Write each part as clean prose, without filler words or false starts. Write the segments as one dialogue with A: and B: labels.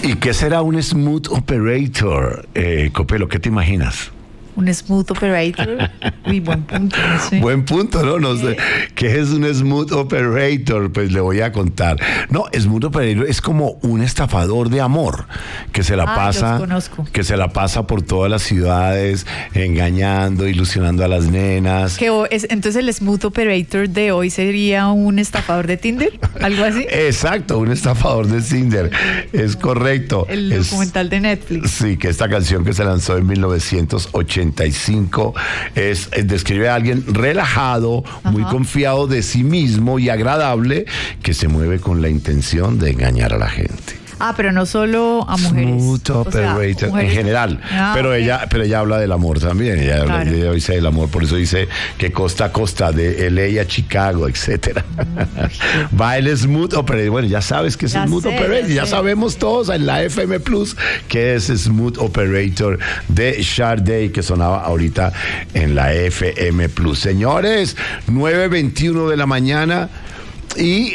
A: ¿Y qué será un smooth operator, Copelo? ¿Qué te imaginas?
B: Un smooth operator. Uy, buen punto. No sé.
A: Buen punto, ¿no? No sé. ¿Qué es un smooth operator? Pues le voy a contar. No, smooth operator es como un estafador de amor que se la pasa.
B: Los conozco.
A: Que se la pasa por todas las ciudades, engañando, ilusionando a las nenas.
B: Entonces el smooth operator de hoy sería un estafador de Tinder, algo así.
A: Exacto, un estafador de Tinder. Es correcto.
B: El documental de Netflix.
A: Sí, que esta canción que se lanzó en 1985 describe a alguien relajado, muy confiado de sí mismo y agradable, que se mueve con la intención de engañar a la gente.
B: Pero no solo a mujeres.
A: Smooth operator, mujeres en general. Pero ella habla del amor también. Ella dice del amor, por eso dice que costa a costa, de LA a Chicago, etcétera. Va el smooth operator. Bueno, ya sabes que es smooth operator. Ya sabemos todos en la FM Plus que es smooth operator de Sade, que sonaba ahorita en la FM Plus. Señores, 9:21 de la mañana. Y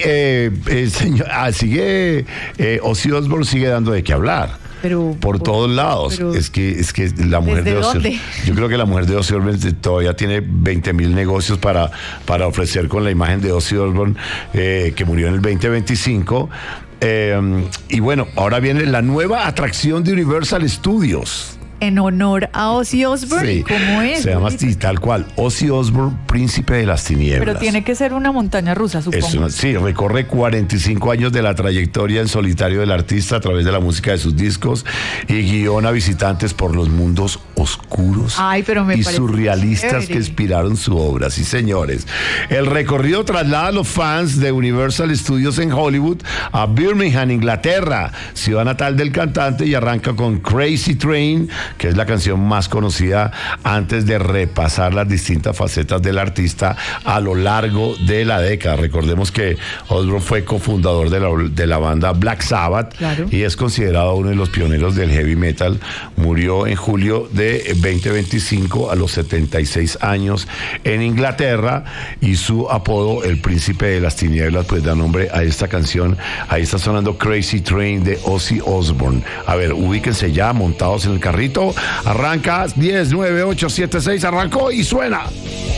A: sigue Ozzy Osbourne sigue dando de qué hablar. Por todos lados. Es que la mujer de Ozzy Osbourne, yo creo que la mujer de Ozzy Osbourne todavía tiene 20,000 negocios para ofrecer con la imagen de Ozzy Osbourne, que murió en el 2025. Y bueno, ahora viene la nueva atracción de Universal Studios.
B: En honor a Ozzy Osbourne.
A: Sí,
B: ¿cómo es?
A: Se llama así, tal cual. Ozzy Osbourne, príncipe de las tinieblas.
B: Pero tiene que ser una montaña rusa, supongo.
A: Sí, recorre 45 años de la trayectoria en solitario del artista a través de la música de sus discos y guión a visitantes por los mundos oscuros y surrealistas que inspiraron su obra. Sí, señores. El recorrido traslada a los fans de Universal Studios en Hollywood a Birmingham, Inglaterra, ciudad natal del cantante, y arranca con Crazy Train, que es la canción más conocida, antes de repasar las distintas facetas del artista a lo largo de la década. Recordemos que Osbourne fue cofundador de la banda Black Sabbath, y es considerado uno de los pioneros del heavy metal. Murió en julio de 2025 a los 76 años en Inglaterra, y su apodo, el príncipe de las tinieblas, pues da nombre a esta canción. Ahí está sonando Crazy Train de Ozzy Osbourne. A ver, ubíquense ya montados en el carrito. Arranca 10, 9, 8, 7, 6, arrancó y suena.